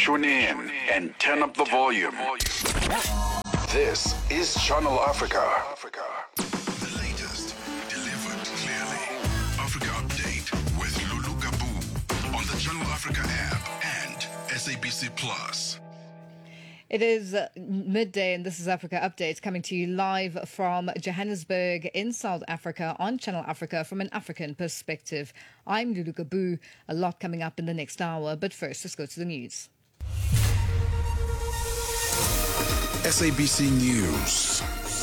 Tune in and turn up the volume. This is Channel Africa. The latest, delivered clearly. Africa Update with Lulu Gabu on the Channel Africa app and SABC Plus. It is midday and this is Africa Update coming to you live from Johannesburg in South Africa on Channel Africa from an African perspective. I'm Lulu Gabu. A lot coming up in the next hour, but first let's go to the news. SABC News.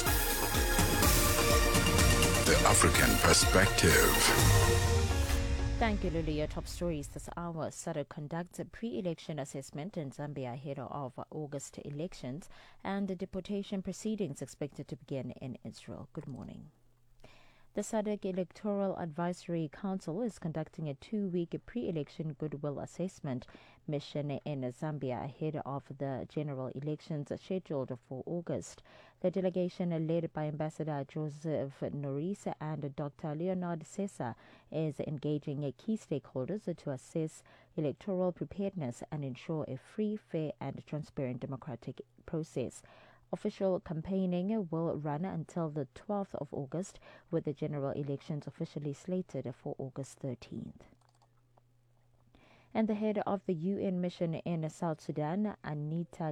The African perspective. Thank you, Lulu. Your top stories this hour. SADC conducts a pre-election assessment in Zambia ahead of August elections, and the deportation proceedings expected to begin in Israel. Good morning. The SADC Electoral Advisory Council is conducting a 2-week pre-election goodwill assessment mission in Zambia ahead of the general elections scheduled for August. The delegation, led by Ambassador Joseph Norris and Dr. Leonard Sessa, is engaging key stakeholders to assess electoral preparedness and ensure a free, fair and transparent democratic process. Official campaigning will run until the 12th of August, with the general elections officially slated for August 13th. And the head of the UN mission in South Sudan, Anita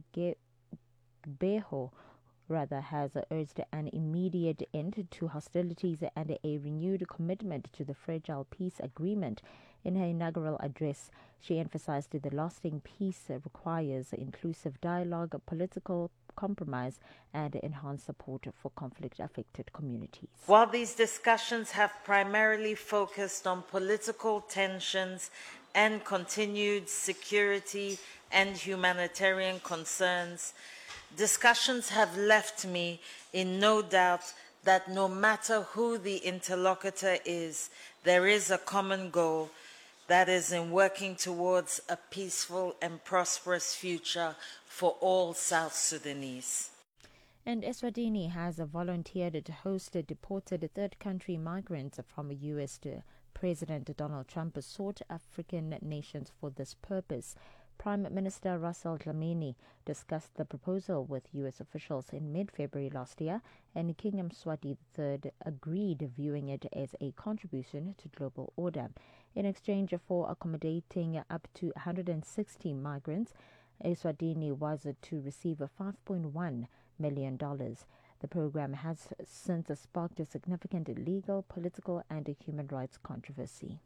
Kiki-Beho, has urged an immediate end to hostilities and a renewed commitment to the fragile peace agreement. In her inaugural address, she emphasized that the lasting peace requires inclusive dialogue, political compromise, and enhanced support for conflict-affected communities. While these discussions have primarily focused on political tensions and continued security and humanitarian concerns, discussions have left me in no doubt that no matter who the interlocutor is, there is a common goal, that is in working towards a peaceful and prosperous future for all South Sudanese. And Eswatini has volunteered to host deported third country migrants from U.S. President Donald Trump sought African nations for this purpose. Prime Minister Russell Dlamini discussed the proposal with U.S. officials in mid-February last year, and King Mswati III agreed, viewing it as a contribution to global order. In exchange for accommodating up to 160 migrants, Eswatini was to receive $5.1 million. The program has since sparked a significant legal, political, and human rights controversy.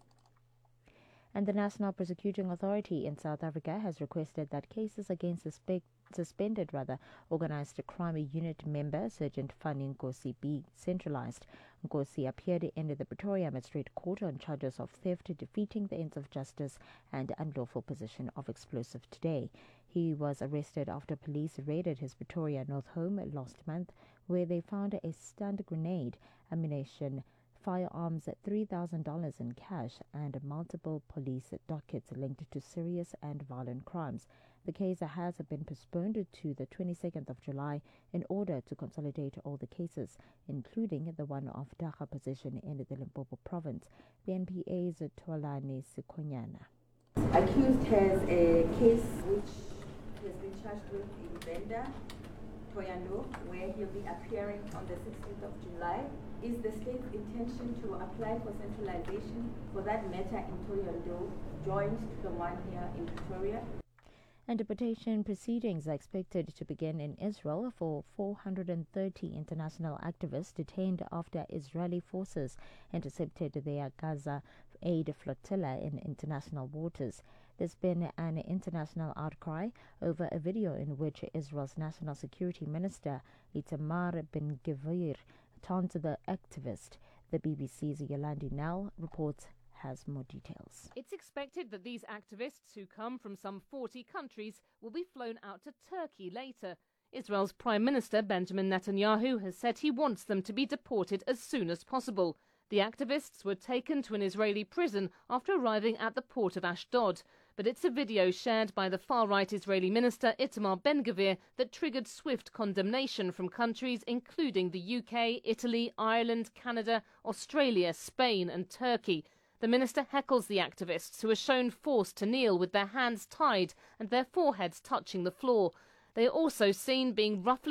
And the National Prosecuting Authority in South Africa has requested that cases against suspended organized crime unit member Sergeant Fanny Nkosi be centralized. Nkosi appeared in the Pretoria Magistrate Court on charges of theft, defeating the ends of justice, and unlawful possession of explosive today. He was arrested after police raided his Pretoria North home last month, where they found a stun grenade, ammunition, firearms, $3,000 in cash, and multiple police dockets linked to serious and violent crimes. The case has been postponed to the 22nd of July in order to consolidate all the cases, including the one of Dagga possession in the Limpopo province. The NPA's Tolani Sikonyana. Accused has a case which has been charged with in Venda, Thohoyandou, where he'll be appearing on the 16th of July. Is the state's intention to apply for centralization for that matter in Thohoyandou joined to the one here in Pretoria? And deportation proceedings are expected to begin in Israel for 430 international activists detained after Israeli forces intercepted their Gaza aid flotilla in international waters. There's been an international outcry over a video in which Israel's National Security Minister Itamar Ben-Gvir taunts the activist. The BBC's Yolandi Nell reports has more details. It's expected that these activists, who come from some 40 countries, will be flown out to Turkey later. Israel's Prime Minister Benjamin Netanyahu has said he wants them to be deported as soon as possible. The activists were taken to an Israeli prison after arriving at the port of Ashdod. But it's a video shared by the far-right Israeli minister Itamar Ben-Gvir that triggered swift condemnation from countries including the UK, Italy, Ireland, Canada, Australia, Spain and Turkey. The minister heckles the activists, who are shown forced to kneel with their hands tied and their foreheads touching the floor. They are also seen being roughly